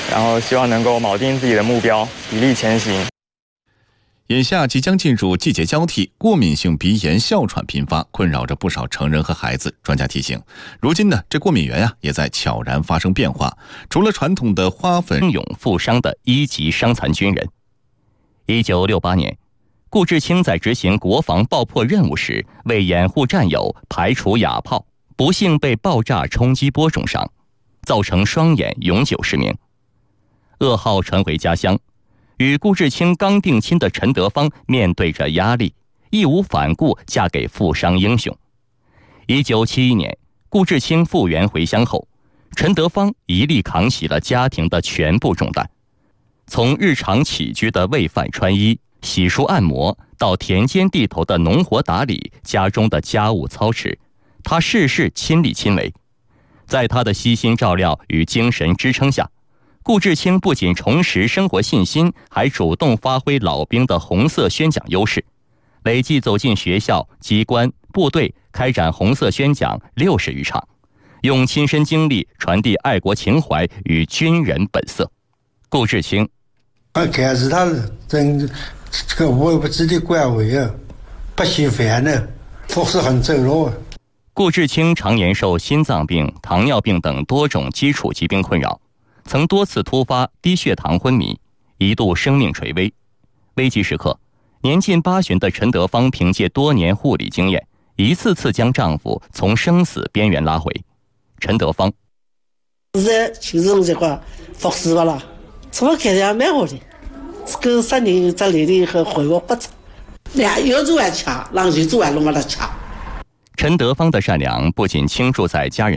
然后希望能够铆定自己的目标，砥砺前行。 眼下即将进入季节交替，过敏性鼻炎、哮喘频发，困扰着不少成人和孩子。专家提醒，如今呢，这过敏源也在悄然发生变化。除了传统的花粉， 英勇负伤的1级伤残军人。1968年，顾志清在执行国防爆破任务时，为掩护战友排除哑炮，不幸被爆炸冲击波重伤，造成双眼永久失明。噩耗传回家乡，与顾志清刚定亲的陈德芳面对着压力，义无反顾嫁给负伤英雄。1971年，顾志清复员回乡后，陈德芳一力扛起了家庭的全部重担，从日常起居的喂饭穿衣、洗漱按摩，到田间地头的农活打理、家中的家务操持，他事事亲力亲为。在他的悉心照料与精神支撑下，顾志清不仅重拾生活信心，还主动发挥老兵的红色宣讲优势，累计走进学校、机关、部队，开展红色宣讲60余场，用亲身经历传递爱国情怀与军人本色。顾志清， 开始他真这个我不自己管为啊，不稀饭的，不是很走路。 顾志清常年受心脏病、糖尿病等多种基础疾病困扰，曾多次突发低血糖昏迷，一度生命垂危。危急时刻，年近80的陈德芳凭借多年护理经验，一次次将丈夫从生死边缘拉回。陈德芳， 现在就是这个服侍吧啦，怎么开始蛮好的，跟3年这里的和回我不差，有做完吃，让就做完弄完了吃。 陈德芳的善良不仅倾注在家人